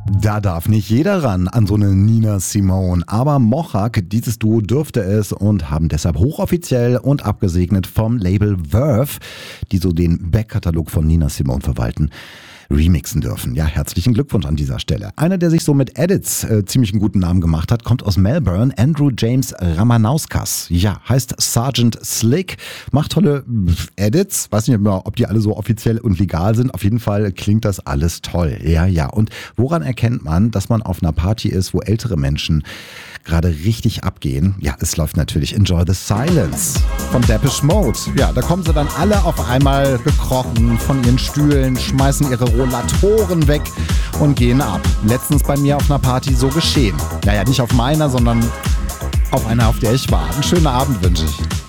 Da darf nicht jeder ran an so eine Nina Simone, aber Mochak, dieses Duo dürfte es und haben deshalb hochoffiziell und abgesegnet vom Label Verve, die so den Backkatalog von Nina Simone verwalten, remixen dürfen. Ja, herzlichen Glückwunsch an dieser Stelle. Einer, der sich so mit Edits ziemlich einen guten Namen gemacht hat, kommt aus Melbourne, Andrew James Ramanauskas. Ja, heißt Sergeant Slick, macht tolle Edits. Weiß nicht, ob die alle so offiziell und legal sind. Auf jeden Fall klingt das alles toll. Ja. Und woran erkennt man, dass man auf einer Party ist, wo ältere Menschen gerade richtig abgehen? Ja, es läuft natürlich Enjoy the Silence von Depeche Mode. Ja, da kommen sie dann alle auf einmal gekrochen von ihren Stühlen, schmeißen ihre Rollatoren weg und gehen ab. Letztens bei mir auf einer Party so geschehen. Naja, nicht auf meiner, sondern auf einer, auf der ich war. Einen schönen Abend wünsche ich.